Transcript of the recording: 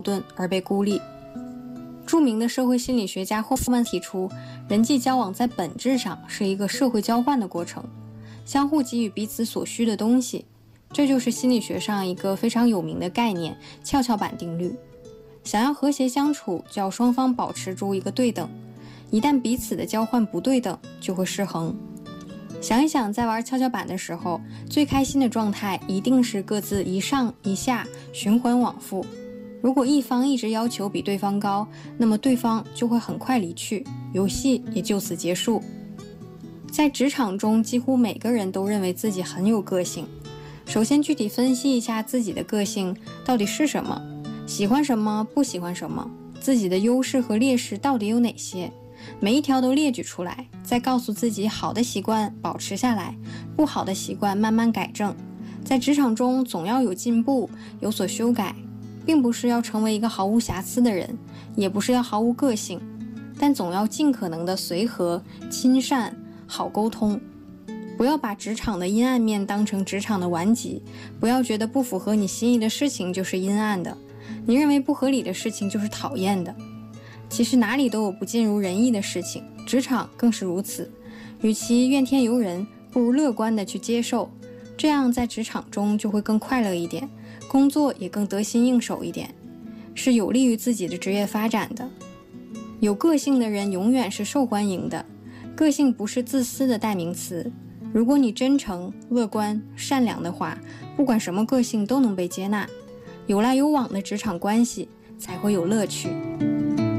盾而被孤立。著名的社会心理学家霍夫曼提出，人际交往在本质上是一个社会交换的过程，相互给予彼此所需的东西，这就是心理学上一个非常有名的概念——跷跷板定律。想要和谐相处，就要双方保持住一个对等，一旦彼此的交换不对等，就会失衡。想一想，在玩跷跷板的时候，最开心的状态一定是各自一上一下，循环往复。如果一方一直要求比对方高，那么对方就会很快离去，游戏也就此结束。在职场中，几乎每个人都认为自己很有个性。首先具体分析一下自己的个性到底是什么，喜欢什么，不喜欢什么，自己的优势和劣势到底有哪些，每一条都列举出来，再告诉自己好的习惯保持下来，不好的习惯慢慢改正。在职场中总要有进步，有所修改，并不是要成为一个毫无瑕疵的人，也不是要毫无个性，但总要尽可能的随和、亲善、好沟通。不要把职场的阴暗面当成职场的顽疾，不要觉得不符合你心意的事情就是阴暗的，你认为不合理的事情就是讨厌的。其实哪里都有不尽如人意的事情，职场更是如此。与其怨天尤人，不如乐观的去接受，这样在职场中就会更快乐一点，工作也更得心应手一点，是有利于自己的职业发展的。有个性的人永远是受欢迎的，个性不是自私的代名词。如果你真诚、乐观、善良的话，不管什么个性都能被接纳。有来有往的职场关系才会有乐趣。